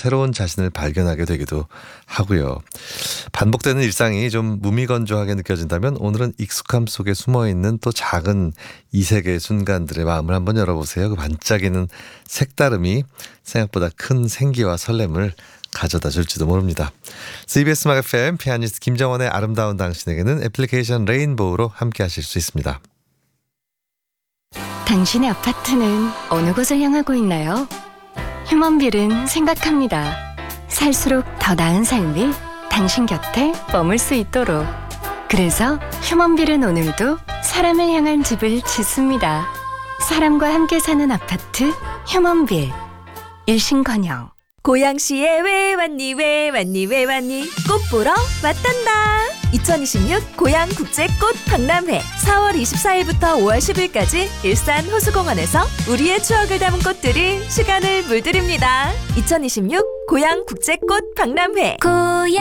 새로운 자신을 발견하게 되기도 하고요. 반복되는 일상이 좀 무미건조하게 느껴진다면 오늘은 익숙함 속에 숨어있는 또 작은 이색의 순간들의 마음을 한번 열어보세요. 그 반짝이는 색다름이 생각보다 큰 생기와 설렘을 가져다 줄지도 모릅니다. CBS 음악 FM 피아니스트 김정원의 아름다운 당신에게는 애플리케이션 레인보우로 함께 하실 수 있습니다. 당신의 아파트는 어느 곳을 향하고 있나요? 휴먼빌은 생각합니다. 살수록 더 나은 삶이 당신 곁에 머물 수 있도록. 그래서 휴먼빌은 오늘도 사람을 향한 집을 짓습니다. 사람과 함께 사는 아파트 휴먼빌. 일신건영. 고양시에 왜 왔니 왜 왔니 왜 왔니 꽃 보러 왔단다. 2026 고양국제꽃 박람회 4월 24일부터 5월 10일까지 일산 호수공원에서 우리의 추억을 담은 꽃들이 시간을 물들입니다. 2026 고양국제꽃 박람회. 고양